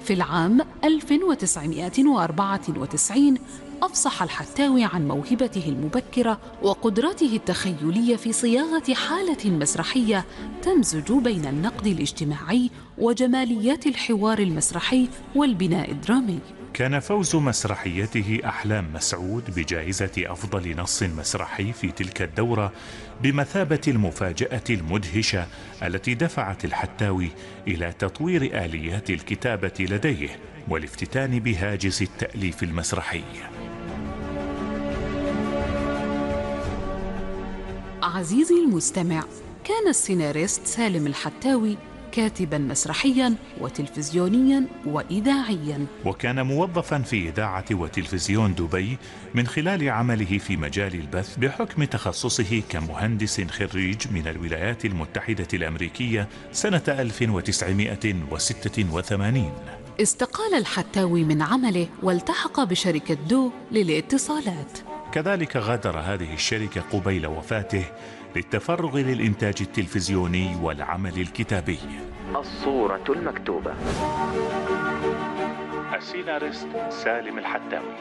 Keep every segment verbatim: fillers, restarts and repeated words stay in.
في العام ألف وتسعمائة وأربعة وتسعين أفصح الحتاوي عن موهبته المبكرة وقدرته التخيلية في صياغة حالة مسرحية تمزج بين النقد الاجتماعي وجماليات الحوار المسرحي والبناء الدرامي. كان فوز مسرحيته أحلام مسعود بجائزة أفضل نص مسرحي في تلك الدورة بمثابة المفاجأة المدهشة التي دفعت الحتاوي إلى تطوير آليات الكتابة لديه والافتتان بهاجس التأليف المسرحي. عزيزي المستمع، كان السيناريست سالم الحتاوي كاتباً مسرحياً وتلفزيونياً وإذاعياً، وكان موظفاً في إذاعة وتلفزيون دبي من خلال عمله في مجال البث بحكم تخصصه كمهندس خريج من الولايات المتحدة الأمريكية سنة ألف وتسعمائة وستة وثمانين. استقال الحتاوي من عمله والتحق بشركة دو للاتصالات. كذلك غادر هذه الشركة قبيل وفاته للتفرغ للإنتاج التلفزيوني والعمل الكتابي. الصورة المكتوبة. السيناريست سالم الحتاوي.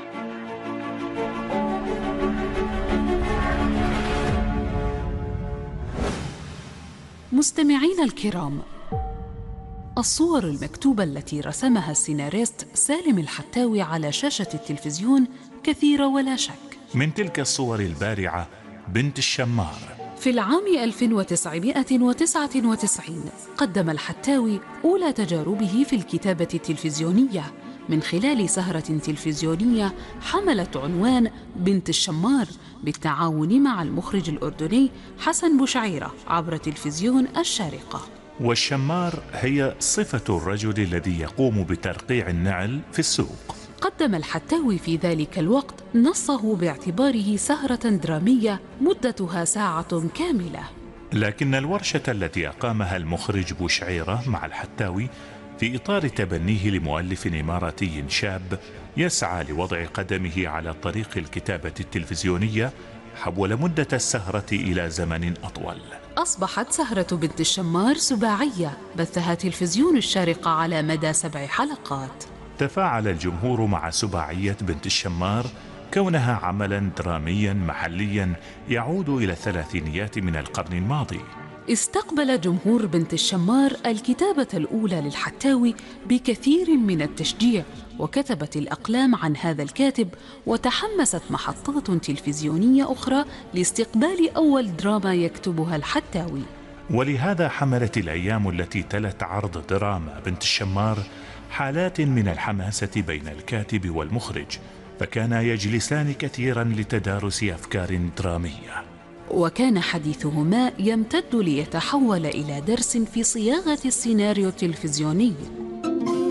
مستمعين الكرام، الصور المكتوبة التي رسمها السيناريست سالم الحتاوي على شاشة التلفزيون كثيرة ولا شك. من تلك الصور البارعة بنت الشمار. في العام ألف وتسعمائة وتسعة وتسعين قدم الحتاوي أولى تجاربه في الكتابة التلفزيونية من خلال سهرة تلفزيونية حملت عنوان بنت الشمار بالتعاون مع المخرج الأردني حسن بوشعيرة عبر تلفزيون الشارقة. والشمار هي صفة الرجل الذي يقوم بترقيع النعل في السوق. قدم الحتاوي في ذلك الوقت نصه باعتباره سهرة درامية مدتها ساعة كاملة. لكن الورشة التي أقامها المخرج بوشعيرة مع الحتاوي في إطار تبنيه لمؤلف إماراتي شاب يسعى لوضع قدمه على طريق الكتابة التلفزيونية حول مدة السهرة إلى زمن أطول. أصبحت سهرة بنت الشمار سباعية بثها تلفزيون الشارقة على مدى سبع حلقات. تفاعل الجمهور مع سباعية بنت الشمار كونها عملا دراميا محليا يعود إلى الثلاثينيات من القرن الماضي. استقبل جمهور بنت الشمار الكتابة الأولى للحتاوي بكثير من التشجيع، وكتبت الأقلام عن هذا الكاتب، وتحمست محطات تلفزيونية أخرى لاستقبال أول دراما يكتبها الحتاوي. ولهذا حملت الأيام التي تلت عرض دراما بنت الشمار حالات من الحماسة بين الكاتب والمخرج، فكانا يجلسان كثيرا لتدارس أفكار درامية، وكان حديثهما يمتد ليتحول إلى درس في صياغة السيناريو التلفزيوني.